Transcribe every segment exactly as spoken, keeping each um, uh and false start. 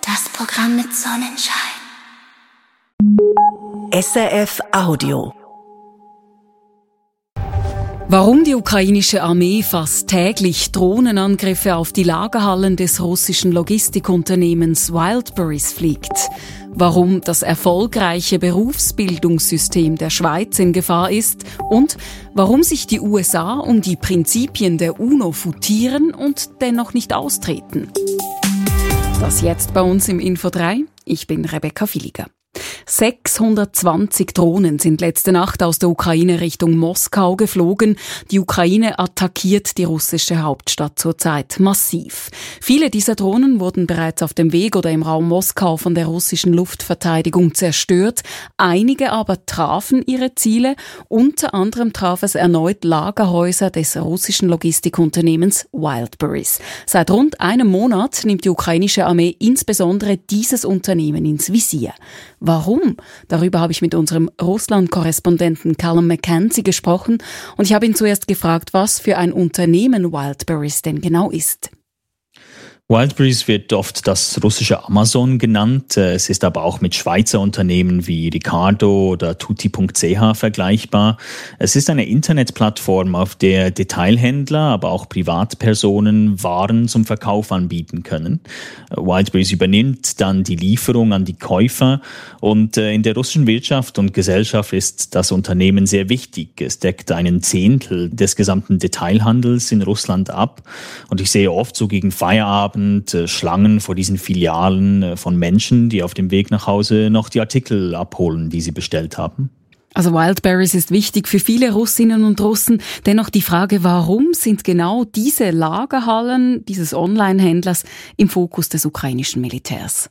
Das Programm mit Sonnenschein. S R F Audio. Warum die ukrainische Armee fast täglich Drohnenangriffe auf die Lagerhallen des russischen Logistikunternehmens Wildberries fliegt. Warum das erfolgreiche Berufsbildungssystem der Schweiz in Gefahr ist und warum sich die U S A um die Prinzipien der UNO futieren und dennoch nicht austreten. Das jetzt bei uns im Info drei. Ich bin Rebecca Villiger. sechshundertzwanzig Drohnen sind letzte Nacht aus der Ukraine Richtung Moskau geflogen. Die Ukraine attackiert die russische Hauptstadt zurzeit massiv. Viele dieser Drohnen wurden bereits auf dem Weg oder im Raum Moskau von der russischen Luftverteidigung zerstört. Einige aber trafen ihre Ziele. Unter anderem traf es erneut Lagerhäuser des russischen Logistikunternehmens Wildberries. Seit rund einem Monat nimmt die ukrainische Armee insbesondere dieses Unternehmen ins Visier. Warum? Darüber habe ich mit unserem Russland-Korrespondenten Callum McKenzie gesprochen und ich habe ihn zuerst gefragt, was für ein Unternehmen Wildberries denn genau ist. Wildberries wird oft das russische Amazon genannt. Es ist aber auch mit Schweizer Unternehmen wie Ricardo oder Tutti Punkt C H vergleichbar. Es ist eine Internetplattform, auf der Detailhändler, aber auch Privatpersonen Waren zum Verkauf anbieten können. Wildberries übernimmt dann die Lieferung an die Käufer und in der russischen Wirtschaft und Gesellschaft ist das Unternehmen sehr wichtig. Es deckt einen Zehntel des gesamten Detailhandels in Russland ab und ich sehe oft so gegen Feierabend Schlangen vor diesen Filialen von Menschen, die auf dem Weg nach Hause noch die Artikel abholen, die sie bestellt haben. Also Wildberries ist wichtig für viele Russinnen und Russen. Dennoch die Frage, warum sind genau diese Lagerhallen dieses Online-Händlers im Fokus des ukrainischen Militärs?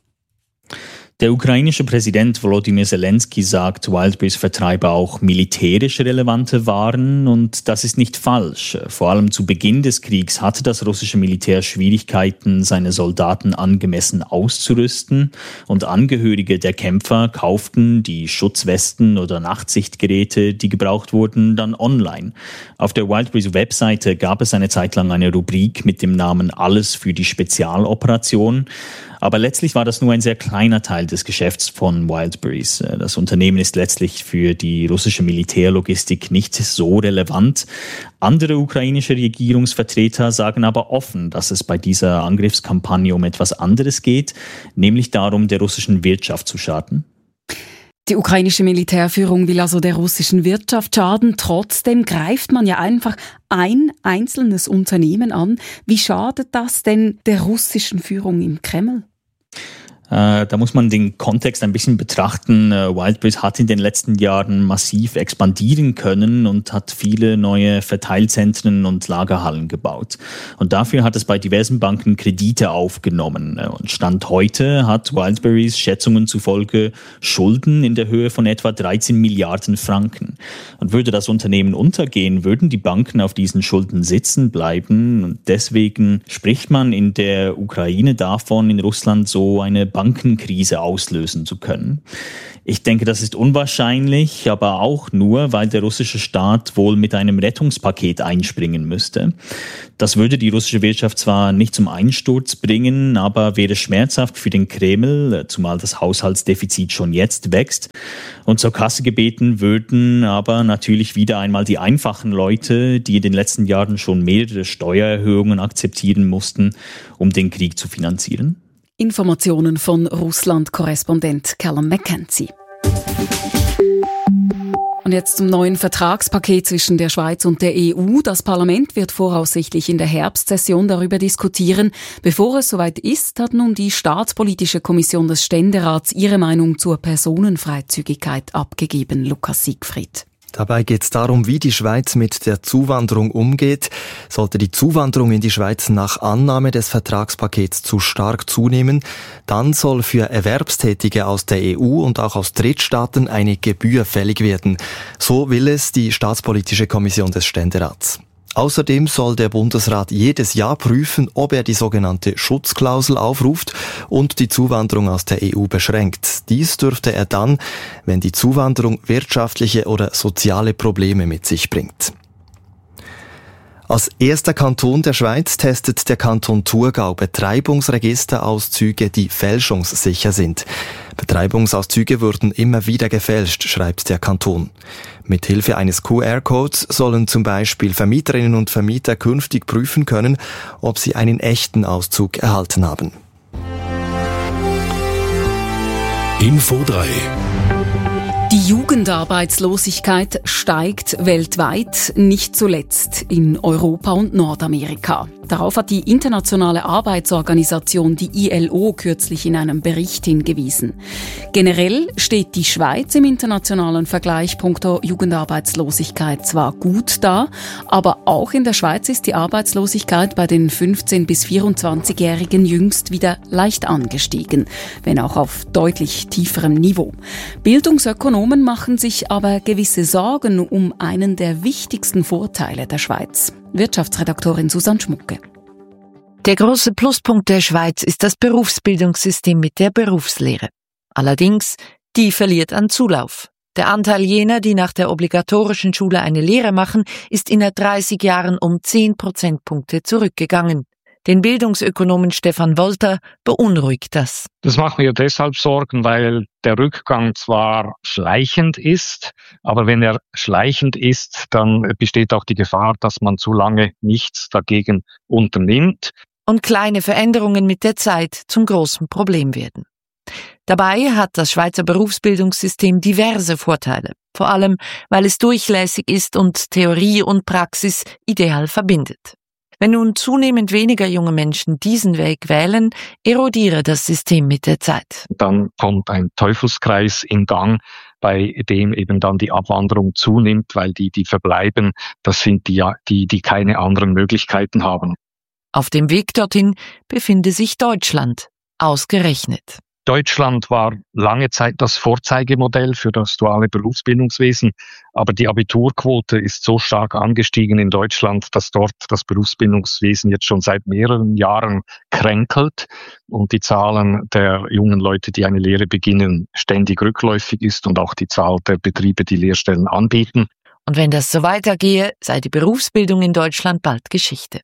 Der ukrainische Präsident Volodymyr Zelensky sagt, Wildberries vertreibe auch militärisch relevante Waren und das ist nicht falsch. Vor allem zu Beginn des Kriegs hatte das russische Militär Schwierigkeiten, seine Soldaten angemessen auszurüsten und Angehörige der Kämpfer kauften die Schutzwesten oder Nachtsichtgeräte, die gebraucht wurden, dann online. Auf der Wildberries-Webseite gab es eine Zeit lang eine Rubrik mit dem Namen Alles für die Spezialoperation. Aber letztlich war das nur ein sehr kleiner Teil des Geschäfts von Wildberries. Das Unternehmen ist letztlich für die russische Militärlogistik nicht so relevant. Andere ukrainische Regierungsvertreter sagen aber offen, dass es bei dieser Angriffskampagne um etwas anderes geht, nämlich darum, der russischen Wirtschaft zu schaden. Die ukrainische Militärführung will also der russischen Wirtschaft schaden. Trotzdem greift man ja einfach ein einzelnes Unternehmen an. Wie schadet das denn der russischen Führung im Kreml? Äh, da muss man den Kontext ein bisschen betrachten. Äh, Wildberries hat in den letzten Jahren massiv expandieren können und hat viele neue Verteilzentren und Lagerhallen gebaut. Und dafür hat es bei diversen Banken Kredite aufgenommen. Und Stand heute hat Wildberries Schätzungen zufolge Schulden in der Höhe von etwa dreizehn Milliarden Franken. Und würde das Unternehmen untergehen, würden die Banken auf diesen Schulden sitzen bleiben. Und deswegen spricht man in der Ukraine davon, in Russland so eine Bankenkrise auslösen zu können. Ich denke, das ist unwahrscheinlich, aber auch nur, weil der russische Staat wohl mit einem Rettungspaket einspringen müsste. Das würde die russische Wirtschaft zwar nicht zum Einsturz bringen, aber wäre schmerzhaft für den Kreml, zumal das Haushaltsdefizit schon jetzt wächst. Und zur Kasse gebeten würden aber natürlich wieder einmal die einfachen Leute, die in den letzten Jahren schon mehrere Steuererhöhungen akzeptieren mussten, um den Krieg zu finanzieren. Informationen von Russland-Korrespondent Callum McKenzie. Und jetzt zum neuen Vertragspaket zwischen der Schweiz und der E U. Das Parlament wird voraussichtlich in der Herbstsession darüber diskutieren. Bevor es soweit ist, hat nun die Staatspolitische Kommission des Ständerats ihre Meinung zur Personenfreizügigkeit abgegeben. Lukas Siegfried. Dabei geht es darum, wie die Schweiz mit der Zuwanderung umgeht. Sollte die Zuwanderung in die Schweiz nach Annahme des Vertragspakets zu stark zunehmen, dann soll für Erwerbstätige aus der E U und auch aus Drittstaaten eine Gebühr fällig werden. So will es die Staatspolitische Kommission des Ständerats. Außerdem soll der Bundesrat jedes Jahr prüfen, ob er die sogenannte Schutzklausel aufruft und die Zuwanderung aus der E U beschränkt. Dies dürfte er dann, wenn die Zuwanderung wirtschaftliche oder soziale Probleme mit sich bringt. Als erster Kanton der Schweiz testet der Kanton Thurgau Betreibungsregisterauszüge, die fälschungssicher sind. Betreibungsauszüge wurden immer wieder gefälscht, schreibt der Kanton. Mithilfe eines Q R-Codes sollen zum Beispiel Vermieterinnen und Vermieter künftig prüfen können, ob sie einen echten Auszug erhalten haben. Info drei. Die Jugendarbeitslosigkeit steigt weltweit, nicht zuletzt in Europa und Nordamerika. Darauf hat die Internationale Arbeitsorganisation, die I L O, kürzlich in einem Bericht hingewiesen. Generell steht die Schweiz im internationalen Vergleich punkto Jugendarbeitslosigkeit zwar gut da, aber auch in der Schweiz ist die Arbeitslosigkeit bei den fünfzehn- bis vierundzwanzigjährigen jüngst wieder leicht angestiegen, wenn auch auf deutlich tieferem Niveau. Bildungsökonomen machen sich aber gewisse Sorgen um einen der wichtigsten Vorteile der Schweiz. Wirtschaftsredaktorin Susanne Schmucke. Der große Pluspunkt der Schweiz ist das Berufsbildungssystem mit der Berufslehre. Allerdings, die verliert an Zulauf. Der Anteil jener, die nach der obligatorischen Schule eine Lehre machen, ist in dreißig Jahren um zehn Prozentpunkte zurückgegangen. Den Bildungsökonomen Stefan Wolter beunruhigt das. Das macht mir deshalb Sorgen, weil der Rückgang zwar schleichend ist, aber wenn er schleichend ist, dann besteht auch die Gefahr, dass man zu lange nichts dagegen unternimmt. Und kleine Veränderungen mit der Zeit zum großen Problem werden. Dabei hat das Schweizer Berufsbildungssystem diverse Vorteile, vor allem weil es durchlässig ist und Theorie und Praxis ideal verbindet. Wenn nun zunehmend weniger junge Menschen diesen Weg wählen, erodiere das System mit der Zeit. Dann kommt ein Teufelskreis in Gang, bei dem eben dann die Abwanderung zunimmt, weil die, die verbleiben, das sind die, die, die keine anderen Möglichkeiten haben. Auf dem Weg dorthin befinde sich Deutschland, ausgerechnet. Deutschland war lange Zeit das Vorzeigemodell für das duale Berufsbildungswesen, aber die Abiturquote ist so stark angestiegen in Deutschland, dass dort das Berufsbildungswesen jetzt schon seit mehreren Jahren kränkelt und die Zahlen der jungen Leute, die eine Lehre beginnen, ständig rückläufig ist und auch die Zahl der Betriebe, die Lehrstellen anbieten. Und wenn das so weitergehe, sei die Berufsbildung in Deutschland bald Geschichte.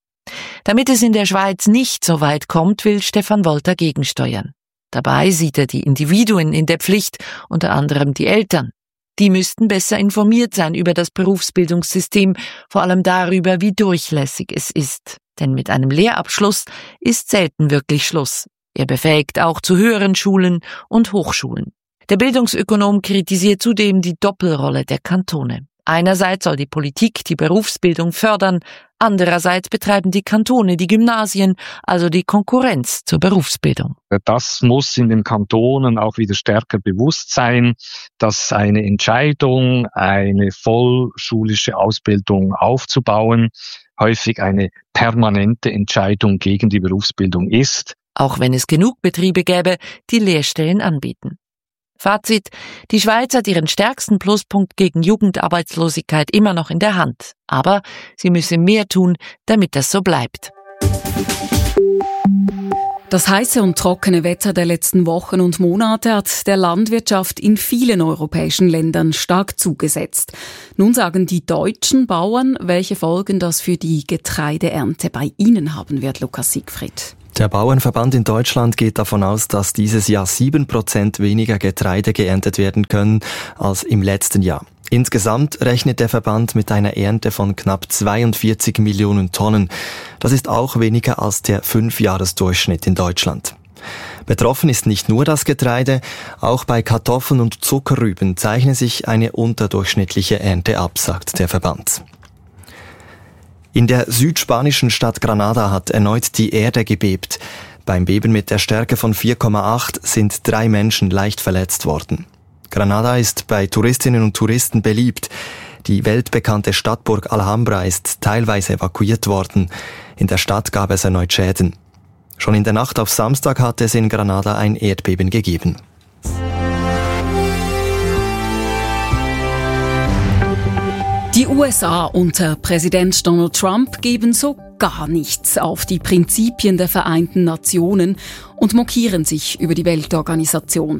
Damit es in der Schweiz nicht so weit kommt, will Stefan Wolter gegensteuern. Dabei sieht er die Individuen in der Pflicht, unter anderem die Eltern. Die müssten besser informiert sein über das Berufsbildungssystem, vor allem darüber, wie durchlässig es ist. Denn mit einem Lehrabschluss ist selten wirklich Schluss. Er befähigt auch zu höheren Schulen und Hochschulen. Der Bildungsökonom kritisiert zudem die Doppelrolle der Kantone. Einerseits soll die Politik die Berufsbildung fördern, andererseits betreiben die Kantone die Gymnasien, also die Konkurrenz zur Berufsbildung. Das muss in den Kantonen auch wieder stärker bewusst sein, dass eine Entscheidung, eine vollschulische Ausbildung aufzubauen, häufig eine permanente Entscheidung gegen die Berufsbildung ist. Auch wenn es genug Betriebe gäbe, die Lehrstellen anbieten. Fazit: Die Schweiz hat ihren stärksten Pluspunkt gegen Jugendarbeitslosigkeit immer noch in der Hand. Aber sie müsse mehr tun, damit das so bleibt. Das heiße und trockene Wetter der letzten Wochen und Monate hat der Landwirtschaft in vielen europäischen Ländern stark zugesetzt. Nun sagen die deutschen Bauern, welche Folgen das für die Getreideernte bei ihnen haben wird, Lukas Siegfried. Der Bauernverband in Deutschland geht davon aus, dass dieses Jahr sieben Prozent weniger Getreide geerntet werden können als im letzten Jahr. Insgesamt rechnet der Verband mit einer Ernte von knapp zweiundvierzig Millionen Tonnen. Das ist auch weniger als der Fünfjahresdurchschnitt in Deutschland. Betroffen ist nicht nur das Getreide, auch bei Kartoffeln und Zuckerrüben zeichne sich eine unterdurchschnittliche Ernte ab, sagt der Verband. In der südspanischen Stadt Granada hat erneut die Erde gebebt. Beim Beben mit der Stärke von vier Komma acht sind drei Menschen leicht verletzt worden. Granada ist bei Touristinnen und Touristen beliebt. Die weltbekannte Stadtburg Alhambra ist teilweise evakuiert worden. In der Stadt gab es erneut Schäden. Schon in der Nacht auf Samstag hat es in Granada ein Erdbeben gegeben. Die U S A unter Präsident Donald Trump geben so gar nichts auf die Prinzipien der Vereinten Nationen und mokieren sich über die Weltorganisation.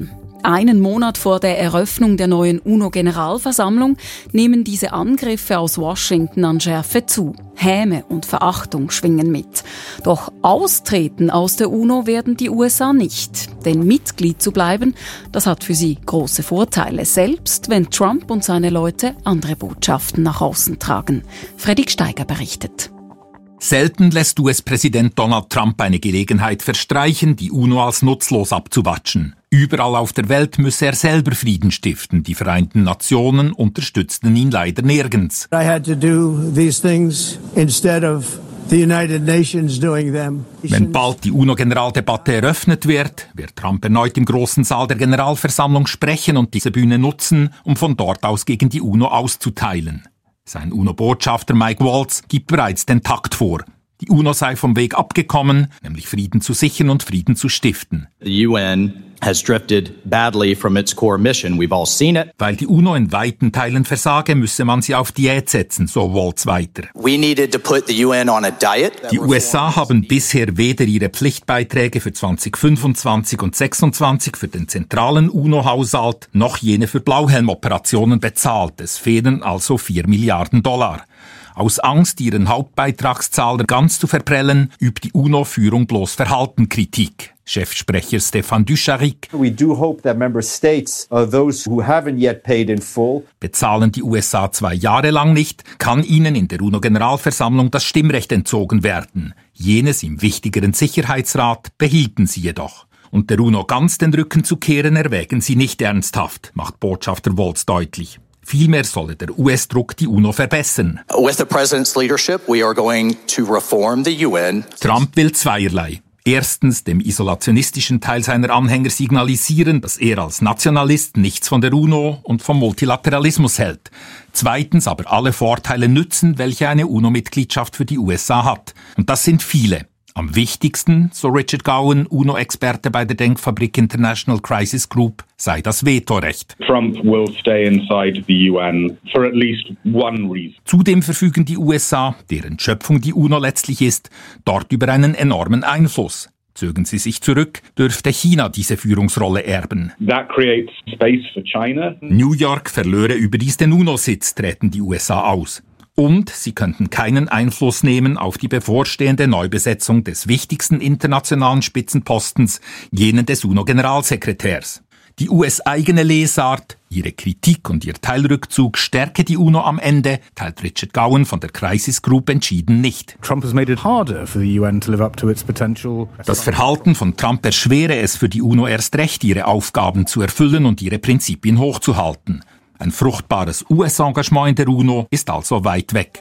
einen Monat vor der Eröffnung der neuen UNO-Generalversammlung nehmen diese Angriffe aus Washington an Schärfe zu. Häme und Verachtung schwingen mit. Doch austreten aus der UNO werden die U S A nicht. Denn Mitglied zu bleiben, das hat für sie große Vorteile, selbst wenn Trump und seine Leute andere Botschaften nach außen tragen. Fredrik Steiger berichtet. Selten lässt U S-Präsident Donald Trump eine Gelegenheit verstreichen, die UNO als nutzlos abzuwatschen. Überall auf der Welt müsse er selber Frieden stiften. Die Vereinten Nationen unterstützten ihn leider nirgends. I had to do these things instead of the United Nations doing them. Wenn bald die UNO-Generaldebatte eröffnet wird, wird Trump erneut im großen Saal der Generalversammlung sprechen und diese Bühne nutzen, um von dort aus gegen die UNO auszuteilen. Sein UNO-Botschafter Mike Waltz gibt bereits den Takt vor. Die UNO sei vom Weg abgekommen, nämlich Frieden zu sichern und Frieden zu stiften. The U N has drifted badly from its core mission. We've all seen it. Weil die UNO in weiten Teilen versage, müsse man sie auf Diät setzen, so Waltz weiter. We needed to put the U N on a diet. Die U S A haben bisher weder ihre Pflichtbeiträge für zwanzig fünfundzwanzig und sechsundzwanzig für den zentralen UNO-Haushalt noch jene für Blauhelmoperationen bezahlt. Es fehlen also vier Milliarden Dollar. Aus Angst, ihren Hauptbeitragszahler ganz zu verprellen, übt die UNO-Führung bloß Verhaltenkritik. Chefsprecher Stéphane Dujarric. We do hope that member states, uh, those who haven't yet paid in full, bezahlen die U S A zwei Jahre lang nicht, kann ihnen in der UNO-Generalversammlung das Stimmrecht entzogen werden. Jenes im wichtigeren Sicherheitsrat behielten sie jedoch. Und der UNO ganz den Rücken zu kehren, erwägen sie nicht ernsthaft, macht Botschafter Waltz deutlich. Vielmehr solle der U S-Druck die UNO verbessern. With the president's leadership, we are going to reform the U N. Trump will zweierlei. Erstens dem isolationistischen Teil seiner Anhänger signalisieren, dass er als Nationalist nichts von der UNO und vom Multilateralismus hält. Zweitens aber alle Vorteile nützen, welche eine UNO-Mitgliedschaft für die U S A hat. Und das sind viele. Am wichtigsten, so Richard Gowan, UNO-Experte bei der Denkfabrik International Crisis Group, sei das Vetorecht. Trump will stay inside the U N for at least one reason. Zudem verfügen die U S A, deren Schöpfung die UNO letztlich ist, dort über einen enormen Einfluss. Zögen sie sich zurück, dürfte China diese Führungsrolle erben. That creates space for China. New York verlöre überdies den UNO-Sitz, treten die U S A aus. Und sie könnten keinen Einfluss nehmen auf die bevorstehende Neubesetzung des wichtigsten internationalen Spitzenpostens, jenen des UNO-Generalsekretärs. Die U S-eigene Lesart, ihre Kritik und ihr Teilrückzug stärke die UNO am Ende, teilt Richard Gowan von der Crisis Group entschieden nicht. Trump has made it harder for the U N to live up to its potential. Das Verhalten von Trump erschwere es für die UNO erst recht, ihre Aufgaben zu erfüllen und ihre Prinzipien hochzuhalten. Ein fruchtbares U S-Engagement in der UNO ist also weit weg.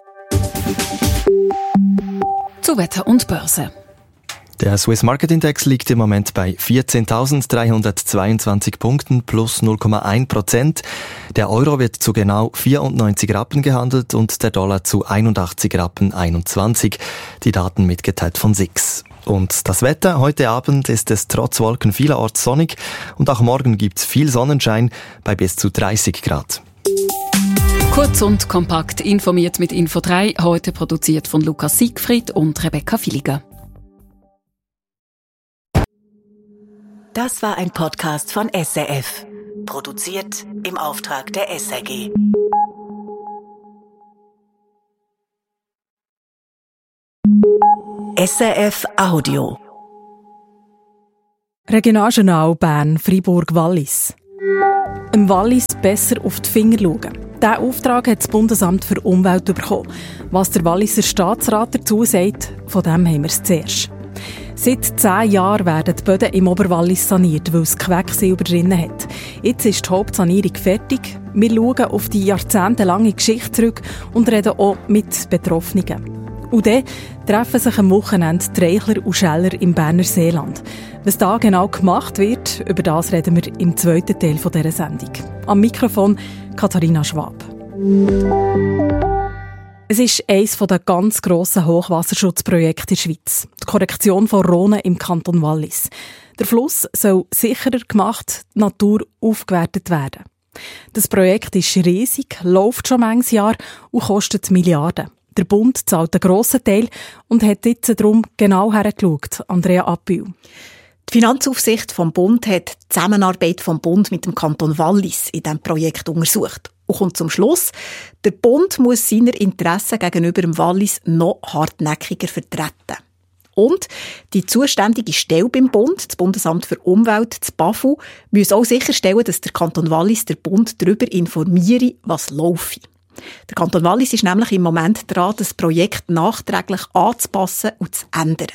Zu Wetter und Börse. Der Swiss Market Index liegt im Moment bei vierzehntausenddreihundertzweiundzwanzig Punkten plus null Komma eins Prozent. Der Euro wird zu genau vierundneunzig Rappen gehandelt und der Dollar zu einundachtzig Rappen einundzwanzig. Die Daten mitgeteilt von S I X. Und das Wetter, heute Abend ist es trotz Wolken vielerorts sonnig und auch morgen gibt's viel Sonnenschein bei bis zu dreißig Grad. Kurz und kompakt informiert mit Info drei, heute produziert von Lukas Siegfried und Rebecca Villiger. Das war ein Podcast von S R F. Produziert im Auftrag der S R G. S R F Audio. Regionaljournal Bern, Fribourg, Wallis. Im Wallis besser auf die Finger schauen. Diesen Auftrag hat das Bundesamt für Umwelt bekommen. Was der Walliser Staatsrat dazu sagt, von dem haben wir es zuerst. Seit zehn Jahren werden die Böden im Oberwallis saniert, weil es Quecksilber drin hat. Jetzt ist die Hauptsanierung fertig. Wir schauen auf die jahrzehntelange Geschichte zurück und reden auch mit Betroffenen. Und dann treffen sich am Wochenende die Reichler und Scheller im Berner Seeland. Was da genau gemacht wird, über das reden wir im zweiten Teil dieser Sendung. Am Mikrofon Katharina Schwab. Es ist eines der ganz grossen Hochwasserschutzprojekte in der Schweiz. Die Korrektion von Rhonen im Kanton Wallis. Der Fluss soll sicherer gemacht, die Natur aufgewertet werden. Das Projekt ist riesig, läuft schon manches Jahr und kostet Milliarden. Der Bund zahlt einen grossen Teil und hat jetzt darum genau hergeschaut. Andrea Appühl. Die Finanzaufsicht vom Bund hat die Zusammenarbeit vom Bund mit dem Kanton Wallis in diesem Projekt untersucht und kommt zum Schluss, der Bund muss seine Interessen gegenüber dem Wallis noch hartnäckiger vertreten. Und die zuständige Stelle beim Bund, das Bundesamt für Umwelt, das B A F U, muss auch sicherstellen, dass der Kanton Wallis der Bund darüber informiere, was laufe. Der Kanton Wallis ist nämlich im Moment dran, das Projekt nachträglich anzupassen und zu ändern.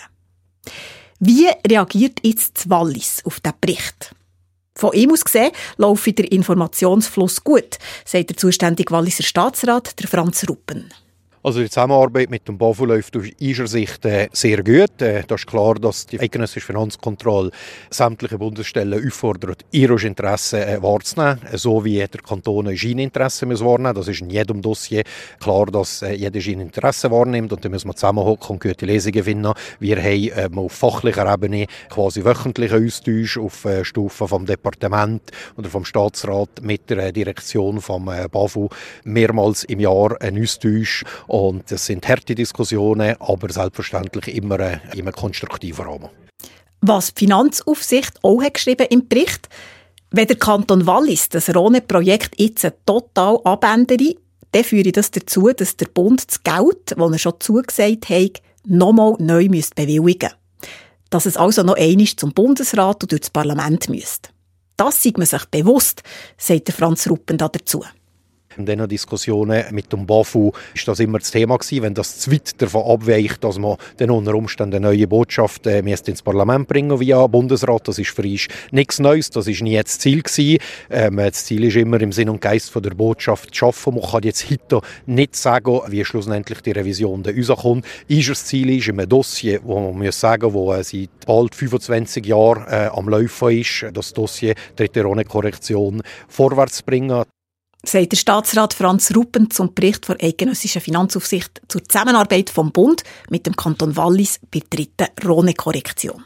Wie reagiert jetzt das Wallis auf diesen Bericht? Von ihm aus gesehen laufe der Informationsfluss gut, sagt der zuständige Walliser Staatsrat, der Franz Ruppen. Also die Zusammenarbeit mit dem B A F U läuft aus unserer Sicht äh, sehr gut. Äh, das ist klar, dass die eidgenössische Finanzkontrolle sämtliche Bundesstellen auffordert, ihre Interessen äh, wahrzunehmen, äh, so wie der Kanton seine Interessen wahrnehmen muss. Das ist in jedem Dossier klar, dass äh, jeder seine Interessen wahrnimmt und dann müssen wir zusammenhocken und gute Lesungen finden. Wir haben äh, auf fachlicher Ebene quasi wöchentlichen Austausch auf äh, Stufe vom Departement oder vom Staatsrat mit der äh, Direktion vom äh, B A F U mehrmals im Jahr einen Austausch. Und es sind harte Diskussionen, aber selbstverständlich immer äh, in einem konstruktiven Rahmen. Was die Finanzaufsicht auch hat geschrieben im Bericht, wenn der Kanton Wallis das Rhone-Projekt jetzt total abändere, dann führe das dazu, dass der Bund das Geld, das er schon zugesagt hat, nochmal neu bewilligen müsste. Dass es also noch einmal zum Bundesrat und durch das Parlament müsste. Das sei man sich bewusst, sagt der Franz Ruppen dazu. In diesen Diskussionen mit dem B A F U ist das immer das Thema gewesen, wenn das zu weit davon abweicht, dass man dann unter Umständen eine neue Botschaft äh, ins Parlament bringen via Bundesrat. Das ist für uns nichts Neues, das ist nie das Ziel gewesen. Ähm, das Ziel ist immer im Sinn und Geist von der Botschaft zu schaffen. Man kann jetzt heute nicht sagen, wie schlussendlich die Revision da rauskommt. Unser Ziel ist in einem Dossier, wo man muss sagen, wo äh, seit bald fünfundzwanzig Jahren äh, am Laufen ist, das Dossier dritte Rhone-Korrektion vorwärts zu bringen. Sagt der Staatsrat Franz Ruppen zum Bericht der eidgenössischen Finanzaufsicht zur Zusammenarbeit vom Bund mit dem Kanton Wallis bei der dritten Rhone-Korrektion.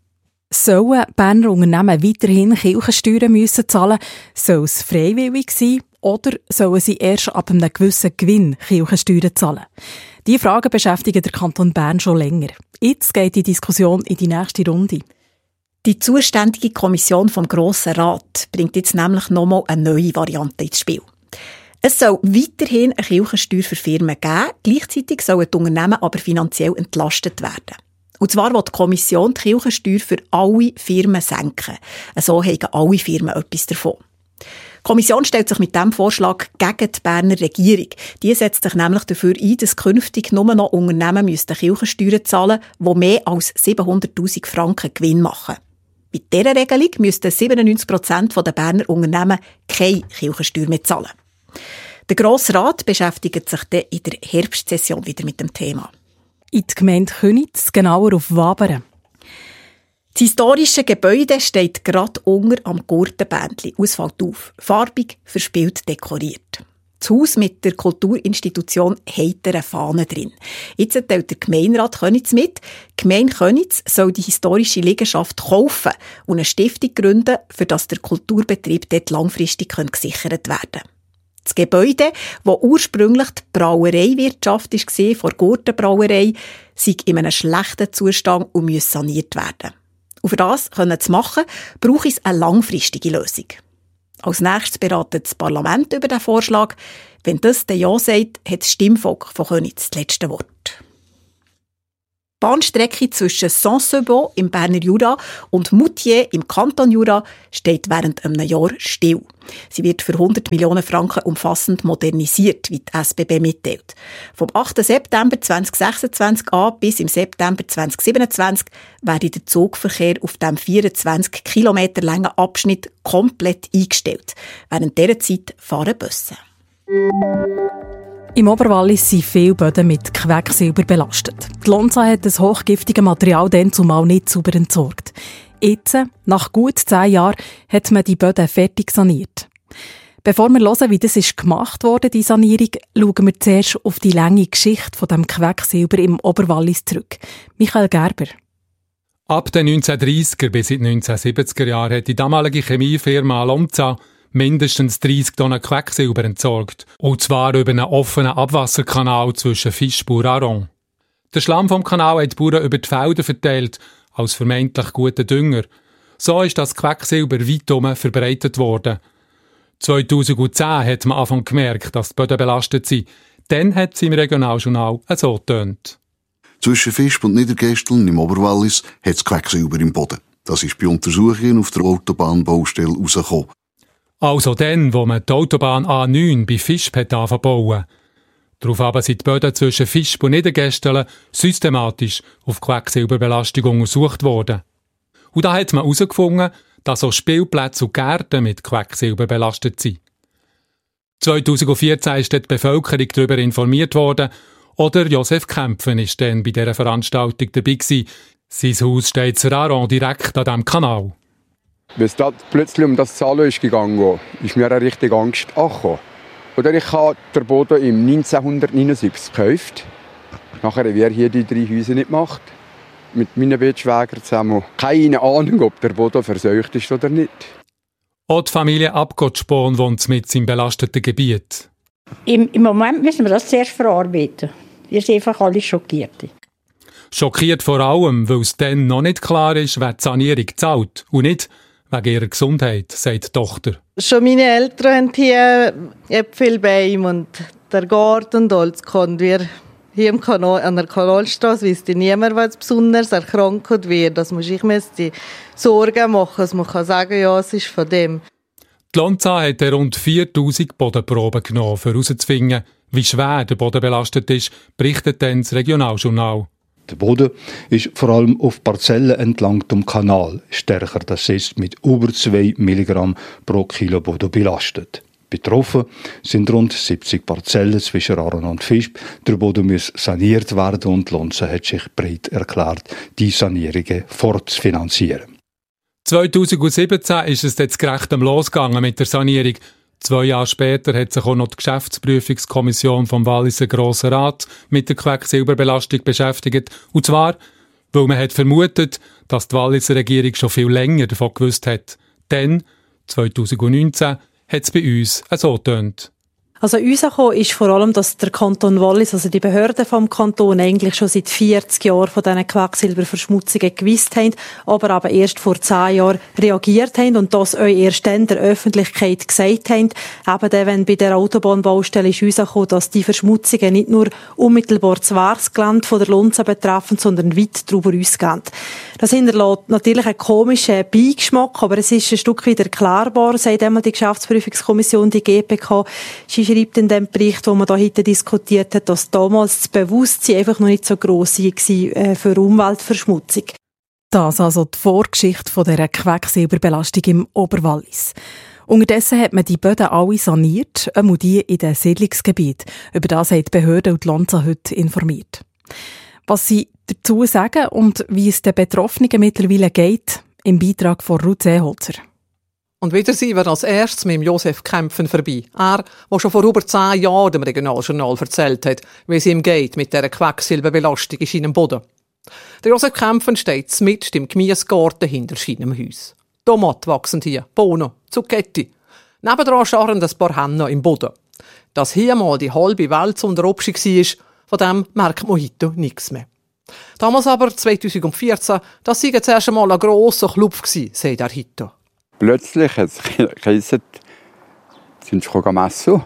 Sollen Berner Unternehmen weiterhin Kirchensteuern müssen zahlen? Soll es freiwillig sein oder sollen sie erst ab einem gewissen Gewinn Kirchensteuern zahlen? Diese Fragen beschäftigen der Kanton Bern schon länger. Jetzt geht die Diskussion in die nächste Runde. Die zuständige Kommission vom Grossen Rat bringt jetzt nämlich nochmal eine neue Variante ins Spiel. Es soll weiterhin eine Kirchensteuer für Firmen geben, gleichzeitig sollen die Unternehmen aber finanziell entlastet werden. Und zwar will die Kommission die Kirchensteuer für alle Firmen senken. So haben alle Firmen etwas davon. Die Kommission stellt sich mit diesem Vorschlag gegen die Berner Regierung. Die setzt sich nämlich dafür ein, dass künftig nur noch Unternehmen Kirchensteuern zahlen müssen, die mehr als siebenhunderttausend Franken Gewinn machen. Bei dieser Regelung müssten siebenundneunzig Prozent der Berner Unternehmen keine Kirchensteuer mehr zahlen. Der Grosse Rat beschäftigt sich dann in der Herbstsession wieder mit dem Thema. In der Gemeinde Köniz, genauer auf Wabern. Das historische Gebäude steht gerade unter am Gurtenbändli. Es fällt auf. Farbig, verspielt dekoriert. Das Haus mit der Kulturinstitution hat eine Fahne drin. Jetzt teilt der Gemeinderat Köniz mit. Die Gemeinde Köniz soll die historische Liegenschaft kaufen und eine Stiftung gründen, für das der Kulturbetrieb dort langfristig gesichert werden kann. Das Gebäude, das ursprünglich die Brauereiwirtschaft war, vor der Gurtenbrauerei, sei in einem schlechten Zustand und muss saniert werden. Und für das können zu machen, braucht es eine langfristige Lösung. Als nächstes beratet das Parlament über den Vorschlag. Wenn das der Ja sagt, hat das Stimmvolk von Köniz das letzte Wort. Die Bahnstrecke zwischen Saint-Sebaud im Berner Jura und Moutier im Kanton Jura steht während einem Jahr still. Sie wird für hundert Millionen Franken umfassend modernisiert, wie die S B B mitteilt. Vom achten September zweitausendsechsundzwanzig an bis im September zweitausendsiebenundzwanzig werde der Zugverkehr auf dem vierundzwanzig Kilometer langen Abschnitt komplett eingestellt. Während dieser Zeit fahren Busse. Im Oberwallis sind viele Böden mit Quecksilber belastet. Die Lonza hat das hochgiftige Material dann zumal nicht sauber entsorgt. Jetzt, nach gut zehn Jahren, hat man die Böden fertig saniert. Bevor wir hören, wie das ist gemacht wurde, die Sanierung, schauen wir zuerst auf die lange Geschichte von dem Quecksilber im Oberwallis zurück. Michael Gerber. Ab den neunzehnhundertdreissiger bis in die neunzehnhundertsiebziger Jahre hat die damalige Chemiefirma Lonza mindestens dreissig Tonnen Quecksilber entsorgt. Und zwar über einen offenen Abwasserkanal zwischen Fischbur und Aron. Der Schlamm vom Kanal hat die Bauern über die Felder verteilt, als vermeintlich guter Dünger. So ist das Quecksilber weitherum verbreitet worden. zweitausendzehn hat man Anfang gemerkt, dass die Böden belastet sind. Dann hat es im Regionaljournal so getönt. Zwischen Visp und Niedergesteln im Oberwallis hat es Quecksilber im Boden. Das ist bei Untersuchungen auf der Autobahnbaustelle herausgekommen. Also dann, wo man die Autobahn A neun bei Visp hat angefangen zu bauen. Daraufhin sind die Böden zwischen Visp und Niedergesteln systematisch auf Quecksilberbelastung untersucht worden. Und da hat man herausgefunden, dass auch Spielplätze und Gärten mit Quecksilber belastet sind. zweitausendvierzehn ist die Bevölkerung darüber informiert worden, oder Josef Kämpfen war dann bei dieser Veranstaltung dabei gewesen. Sein Haus steht in Raron direkt an diesem Kanal. Wenn es da plötzlich um das Zahlen ist gegangen, ist mir eine richtige Angst angekommen. Oder ich habe den Boden im neunzehnhundertneunundsiebzig gekauft. Nachher wäre hier die drei Häuser nicht gemacht. Mit meinen Bettschwägern zusammen. Keine Ahnung, ob der Boden verseucht ist oder nicht. Auch die Familie Abgott-Spohn wohnt mit im belasteten Gebiet. Im, Im Moment müssen wir das zuerst verarbeiten. Wir sind einfach alle schockiert. Schockiert vor allem, weil es dann noch nicht klar ist, wer die Sanierung zahlt. Und nicht wegen ihrer Gesundheit, sagt die Tochter. Schon meine Eltern haben hier Äpfelbäume und der Garten und alles können wir hier im Kanal, an der Kanalstraße wüsste niemand, was besonders erkrankt wird. Das muss ich mir die Sorgen machen, dass man kann sagen, ja, es ist von dem. Die Lonza hat rund viertausend Bodenproben genommen, um herauszufinden, wie schwer der Boden belastet ist, berichtet dann das Regionaljournal. Der Boden ist vor allem auf Parzellen entlang dem Kanal stärker, das ist mit über zwei Milligramm pro Kilo Boden belastet. Betroffen sind rund siebzig Parzellen zwischen Raron und Visp. Der Boden muss saniert werden und Lonza hat sich breit erklärt, die Sanierungen fortzufinanzieren. zweitausendsiebzehn ist es jetzt gerechtem losgegangen mit der Sanierung. Zwei Jahre später hat sich auch noch die Geschäftsprüfungskommission vom Walliser Grossen Rat mit der Quecksilberbelastung beschäftigt. Und zwar, weil man hat vermutet, dass die Walliser Regierung schon viel länger davon gewusst hat. Dann, zweitausendneunzehn, hat es bei uns so getönt. Also uns gekommen ist vor allem, dass der Kanton Wallis, also die Behörden vom Kanton, eigentlich schon seit vierzig Jahren von diesen Quecksilberverschmutzungen gewusst haben, aber aber erst vor zehn Jahren reagiert haben und das auch erst dann der Öffentlichkeit gesagt haben. Eben dann, wenn bei der Autobahnbaustelle ist uns gekommen, dass die Verschmutzungen nicht nur unmittelbar das Werksgelände von der Lonza betreffen, sondern weit darüber ausgehen. Das hinterlässt natürlich einen komischen Beigeschmack, aber es ist ein Stück weit erklärbar, sagt einmal die Geschäftsprüfungskommission, die G P K. Sie schreibt in dem Bericht, den man da heute diskutiert hat, dass damals das Bewusstsein einfach noch nicht so gross war für Umweltverschmutzung. Das also die Vorgeschichte von dieser Quecksilberbelastung im Oberwallis. Unterdessen hat man die Böden alle saniert, einmal die in den Siedlungsgebieten. Über das haben die Behörden und die Lonza heute informiert. Was sie dazu sagen und wie es den Betroffenen mittlerweile geht, im Beitrag von Ruth Seeholzer. Und wieder sind wir als erstes mit Josef Kämpfen vorbei. Er, der schon vor über zehn Jahren dem Regionaljournal erzählt hat, wie es ihm geht mit dieser Quecksilberbelastung in seinem Boden. Der Josef Kämpfen steht mitten im Gemüsegarten hinter seinem Haus. Tomaten wachsen hier, Bohnen, Zucchetti. Nebendran scharren ein paar Hennen im Boden. Dass hier mal die halbe Welt unter Obst war, von dem merkt man heute nichts mehr. Damals aber, zweitausendvierzehn, das war jetzt erst einmal ein grosser Klupf, sagt er heute. Plötzlich hat es geheißen, sind sie messen.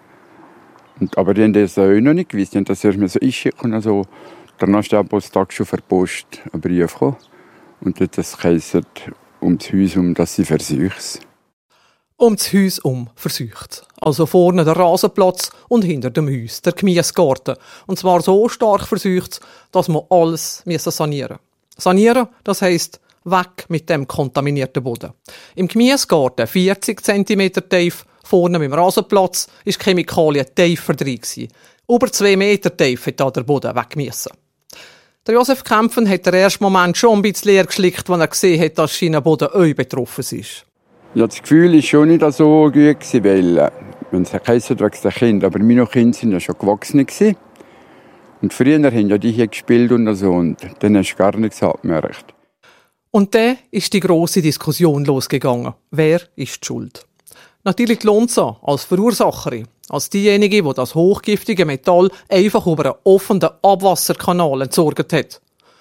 Und aber die haben das auch noch nicht gewusst. Die haben das erst mal so einschicken und so. Dann ist der Apostel schon per Post ein Brief gekommen. Und dort hat es geheißen, um das Haus um, dass sie versucht. Um das Haus um versucht. Also vorne der Rasenplatz und hinter dem Haus der Gemüsegarten. Und zwar so stark versucht, dass man alles sanieren muss. Sanieren, das heisst, weg mit dem kontaminierten Boden. Im Gemüsegarten vierzig Zentimeter tief, vorne beim Rasenplatz, war die Chemikalien tiefer drin. Über zwei Meter tief hat der Boden weg müssen. Der Josef Kämpfen hat den ersten Moment schon ein bisschen leer geschlickt, als er gesehen hat, dass sein Boden auch betroffen ist. Ja, das Gefühl war schon nicht so gut, weil, wenn es heisst, wegen der Kinder, aber meine Kinder waren ja schon gewachsen. Und früher haben ja die hier gespielt und so, und dann hast du gar nichts gemerkt. Und dann ist die grosse Diskussion losgegangen. Wer ist die Schuld? Natürlich die Lonza als Verursacherin, als diejenige, die das hochgiftige Metall einfach über einen offenen Abwasserkanal entsorgt hat.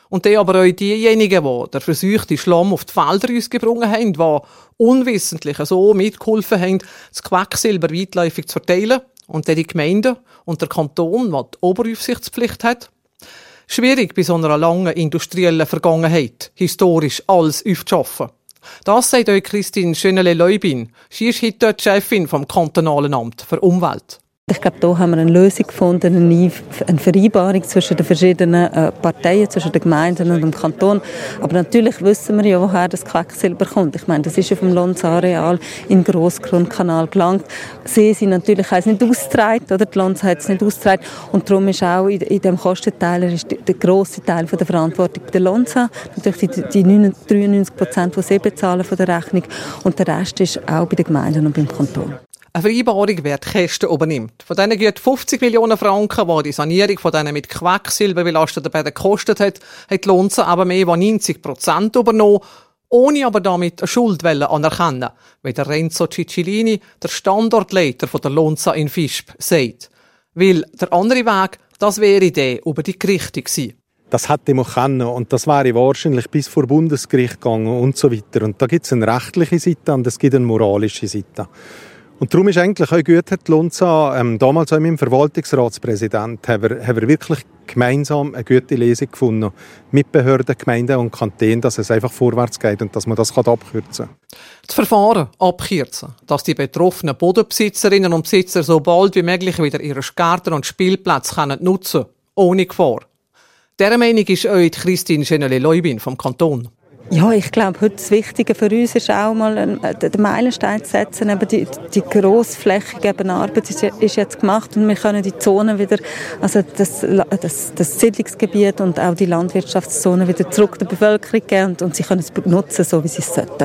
Und die aber auch diejenigen, die der versuchte Schlamm auf die Felder ausgebrungen haben, die unwissentlich so mitgeholfen haben, das Quecksilber weitläufig zu verteilen, und dann die Gemeinden und der Kanton, der die Oberaufsichtspflicht hat. Schwierig bei so einer langen industriellen Vergangenheit, historisch alles aufzuschaffen. Das sagt euch Christine Schönele-Leubin. Sie ist heute die Chefin vom Kantonalen Amt für Umwelt. Ich glaube, hier haben wir eine Lösung gefunden, eine Vereinbarung zwischen den verschiedenen Parteien, zwischen den Gemeinden und dem Kanton. Aber natürlich wissen wir ja, woher das Quecksilber kommt. Ich meine, das ist ja vom Lonza-Areal in den Grossgrundkanal gelangt. Sie sind natürlich auch nicht ausgetragen, oder? Die Lonza hat es nicht ausgetragen. Und darum ist auch in, in diesem Kostenteiler ist der grosse Teil von der Verantwortung bei der Lonza. Natürlich die, die dreiundneunzig Prozent, die sie bezahlen von der Rechnung. Und der Rest ist auch bei den Gemeinden und beim Kanton. Eine Vereinbarung, wer die Kosten übernimmt. Von denen geht fünfzig Millionen Franken, die die Sanierung von denen mit Quecksilber belasteten Bäden gekostet hat, hat Lonza aber mehr als neunzig Prozent übernommen, ohne aber damit eine Schuld anerkennen, wie der Renzo Cicilline, der Standortleiter von der Lonza in Visp, sagt. Weil der andere Weg, das wäre der über die Gerichte gewesen. Das hätte man können und das wäre wahrscheinlich bis vor Bundesgericht gegangen und so weiter. Und da gibt es eine rechtliche Seite und es gibt eine moralische Seite. Und darum ist eigentlich auch gut, hat Lonza, ähm, damals auch mit dem Verwaltungsratspräsident, haben wir, haben wir wirklich gemeinsam eine gute Lösung gefunden. Mit Behörden, Gemeinden und Kantonen, dass es einfach vorwärts geht und dass man das abkürzen kann. Das Verfahren abkürzen, dass die betroffenen Bodenbesitzerinnen und Besitzer so bald wie möglich wieder ihre Gärten und Spielplätze können nutzen, ohne Gefahr. Dieser Meinung ist auch Christine Schönele-Leubin vom Kanton. Ja, ich glaube, heute das Wichtige für uns ist auch mal den Meilenstein zu setzen. Eben die, die grossflächige Arbeit ist, ist jetzt gemacht und wir können die Zonen wieder, also das, das, das Siedlungsgebiet und auch die Landwirtschaftszone wieder zurück der Bevölkerung geben und, und sie können es nutzen, so wie sie es sollten.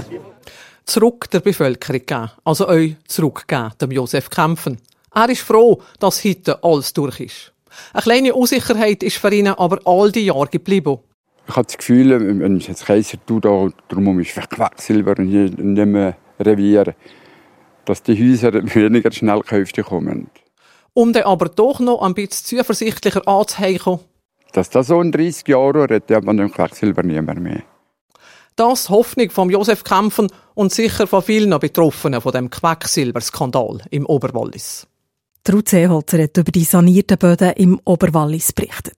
Zurück der Bevölkerung geben, also euch zurückgeben, dem Josef Kämpfen. Er ist froh, dass heute alles durch ist. Eine kleine Unsicherheit ist für ihn aber all die Jahre geblieben. Ich habe das Gefühl, wenn ich jetzt Kaiser tue, da drumherum ist Quecksilber hier in dem Revier, dass die Häuser weniger schnell gekauft kommen. Um dann aber doch noch ein bisschen zuversichtlicher anzuheichen. Dass das so in dreissig Jahren redet man dem Quecksilber niemand mehr. Das Hoffnung von Josef Kämpfen und sicher von vielen Betroffenen von dem Quecksilberskandal im Oberwallis. Ruth Seeholzer hat über die sanierten Böden im Oberwallis berichtet.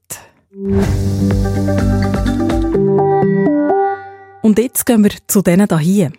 Und jetzt gehen wir zu denen hier.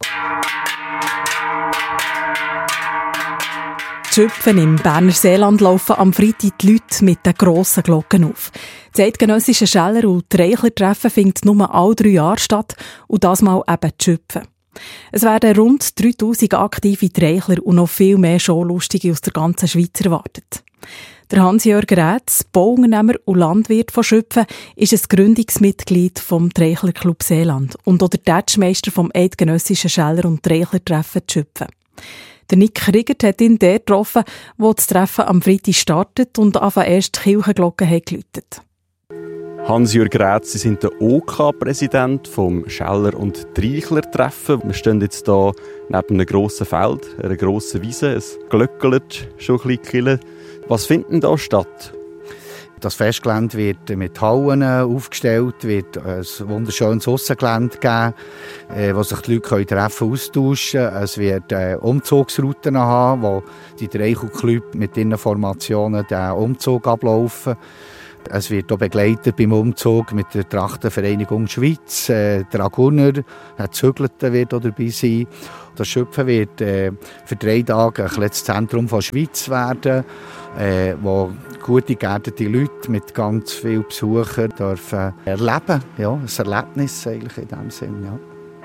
Die Schöpfen im Berner Seeland laufen am Freitag die Leute mit den grossen Glocken auf. Das eidgenössische Scheller- und Treichler-Treffen findet nur alle drei Jahre statt und das mal eben die Schöpfen. Es werden rund dreitausend aktive Treichler und noch viel mehr Showlustige aus der ganzen Schweiz erwartet. Der Hans-Jörg Rätz, Bauunternehmer und Landwirt von Schöpfen, ist ein Gründungsmitglied vom Treichler-Club Seeland und auch der Tätschmeister vom eidgenössischen Scheller- und Treichler-Treffen Schöpfen. Der Nick Riegert hat ihn dort getroffen, wo das Treffen am Freitag startet und anfangen erst die Kirchenglocken haben geläutet. Hans-Jörg Rätz, Sie sind der O K-Präsident vom Scheller- und Treichler-Treffen. Wir stehen jetzt hier neben einem grossen Feld, einer grossen Wiese. Es glöckelt schon ein bisschen. Was findet denn da statt? Das Festgelände wird mit Hallen aufgestellt, wird ein wunderschönes Aussengelände geben, wo sich die Leute treffen, austauschen können. Es wird Umzugsrouten haben, wo die Treichel-Club mit ihren Formationen den Umzug ablaufen. Es wird auch begleitet beim Umzug mit der Trachtenvereinigung Schweiz. Äh, der Agunner, der Zügelte wird auch dabei sein. Das Schöpfen wird äh, für drei Tage ein das Zentrum der Schweiz werden, äh, wo gute, geerdete Leute mit ganz vielen Besuchern dürfen erleben. Ja, ein Erlebnis eigentlich in diesem Sinn, ja.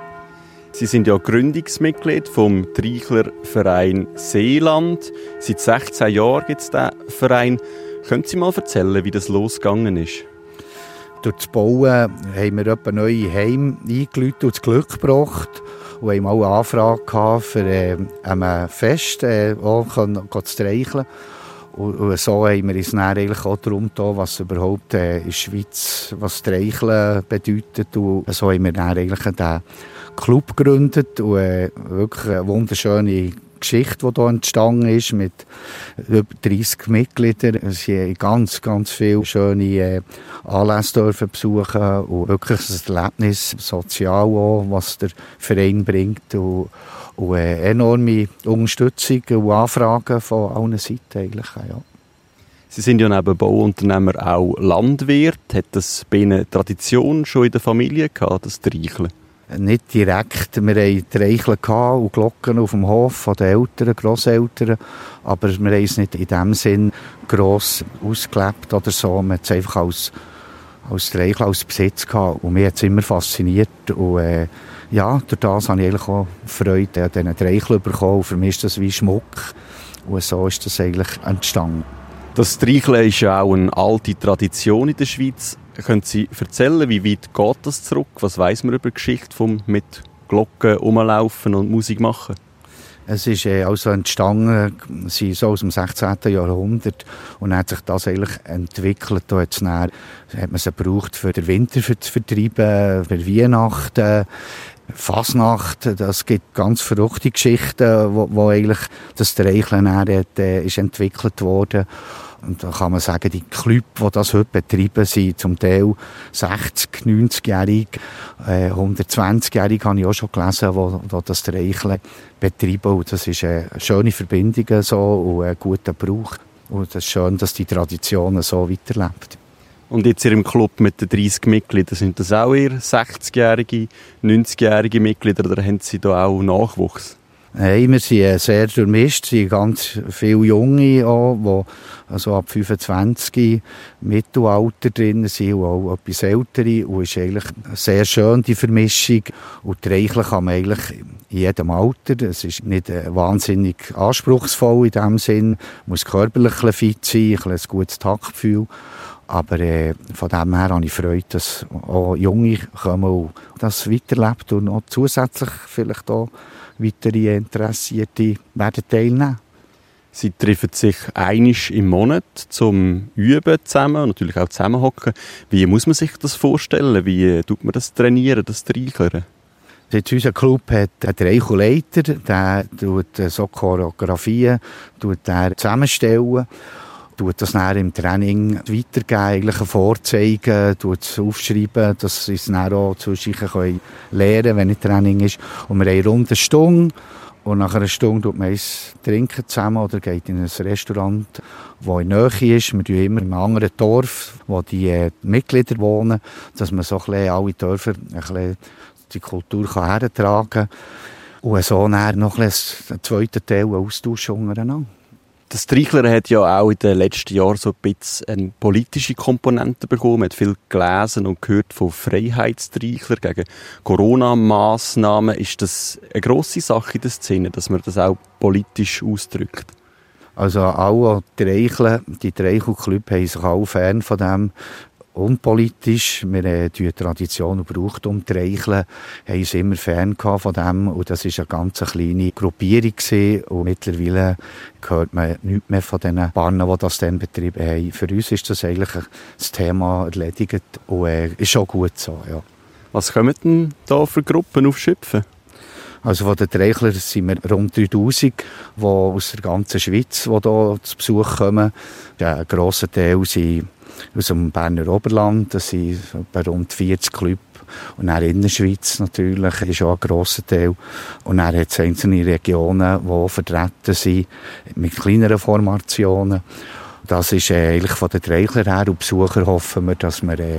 Sie sind ja Gründungsmitglied vom Treichler-Verein Seeland. Seit sechzehn Jahren gibt es diesen Verein. Können Sie mal erzählen, wie das losgegangen ist? Durch das Bauen haben wir etwa neue Heime eingeläutet und das Glück gebracht. Und haben auch eine Anfrage für äh, ein Fest äh, auch können, zu streicheln. Und, und so haben wir uns dann eigentlich auch darum getan, was überhaupt äh, in der Schweiz was Streicheln bedeutet. Und so haben wir dann eigentlich den Club gegründet und äh, wirklich eine wunderschöne Geschichte, die hier entstanden ist, mit über dreissig Mitgliedern. Sie haben ganz, ganz viele schöne äh, Anlässe dürfen besuchen und wirklich ein Erlebnis, sozial auch, was der Verein bringt und, und äh, enorme Unterstützung und Anfragen von allen Seiten eigentlich, ja. Sie sind ja neben Bauunternehmer auch Landwirt. Hat das bei Ihnen Tradition schon in der Familie gehabt, das Treicheln? Nicht direkt. Wir hatten Treicheln und Glocken auf dem Hof von den Eltern, Grosseltern. Aber wir haben es nicht in dem Sinn gross ausgelebt oder so. Man hat es einfach als, als Treicheln, als Besitz gehabt. Und mich hat es immer fasziniert. Und äh, ja, durch das habe ich eigentlich auch Freude an diesen Treicheln bekommen. Und für mich ist das wie Schmuck. Und so ist das eigentlich entstanden. Das Treicheln ist ja auch eine alte Tradition in der Schweiz. Können Sie erzählen, wie weit geht das zurück? Was weiss man über die Geschichte vom mit Glocken rumlaufen und Musik machen? Es ist äh, also entstanden, sie so aus dem sechzehnten Jahrhundert und dann hat sich das eigentlich entwickelt. Da hat's dann, hat man es gebraucht, für den Winter für zu vertreiben, für Weihnachten, Fasnacht. Das gibt ganz verrückte Geschichten, wo, wo eigentlich das Treicheln dann, äh, ist entwickelt wurde. Und da kann man sagen, die Clubs, die das heute betreiben, sind zum Teil sechzig-, neunzigjährig, äh, hundertzwanzigjährig habe ich auch schon gelesen, die, die das Treicheln betreiben. Und das ist eine schöne Verbindung so und ein guter Brauch. Und es ist schön, dass die Tradition so weiterlebt. Und jetzt in Ihrem Club mit den dreissig Mitgliedern, sind das auch eher sechzigjährige, neunzigjährige Mitglieder oder haben Sie da auch Nachwuchs? Nein, wir sind sehr durchmischt, es sind ganz viele Junge auch, die also ab fünfundzwanzig Mittelalter drin sind und auch etwas ältere. Und es ist eigentlich sehr schön, die Vermischung. Und Treicheln kann man eigentlich in jedem Alter. Es ist nicht wahnsinnig anspruchsvoll in dem Sinn. Man muss körperlich fit sein, ein, ein gutes Taktgefühl. Aber äh, von dem her habe ich Freude, dass auch Junge kommen und das weiterlebt und auch zusätzlich vielleicht auch weitere Interessierte werden teilnehmen. Sie treffen sich einmal im Monat zum Üben zusammen und natürlich auch zusammenhocken. Wie muss man sich das vorstellen? Wie tut man das trainieren, das Treicheln? Jetzt unser Club hat einen Treichelleiter, der tut so Choreografien tut der zusammenstellen. Tut das dann im Training weitergeben, eigentlich vorzeigen, tut es aufschreiben, dass sie es dann auch zwischen lernen können, wenn nicht Training ist. Und wir haben eine runde Stunde und nach einer Stunde tut man eins trinken zusammen oder geht in ein Restaurant, das in der Nähe ist. Wir tun immer in einem anderen Dorf, wo die äh, Mitglieder wohnen, dass man so ein bisschen alle Dörfer ein bisschen die Kultur kann hertragen kann. Und so dann noch ein bisschen einen zweiten Teil austauschen untereinander. Das Treicheln hat ja auch in den letzten Jahren so ein bisschen eine politische Komponente bekommen. Man hat viel gelesen und gehört von Freiheitstreichlern gegen Corona-Massnahmen. Ist das eine grosse Sache in der Szene, dass man das auch politisch ausdrückt? Also alle Treicheln, die Treichelclub haben sich auch fern von dem. Unpolitisch, wir haben die Tradition und Brauchtum Treicheln, haben es immer fern von dem und das war eine ganz kleine Gruppierung gewesen. Und mittlerweile hört man nichts mehr von den Bahnen, die das dann betrieben haben. Für uns ist das eigentlich das Thema erledigt und äh, ist auch gut so, ja. Was kommen denn da für Gruppen auf Schöpfen? Also von den Treichlern sind wir rund dreitausend, die aus der ganzen Schweiz die hier zu Besuch kommen. Ein grosser Teil sind aus dem Berner Oberland, das sind rund vierzig Clubs. Und dann in der Schweiz natürlich ist auch ein grosser Teil. Und dann hat es einzelne Regionen, die vertreten sind, mit kleineren Formationen. Das ist äh, eigentlich von den Treichlern her und Besucher hoffen wir, dass wir äh,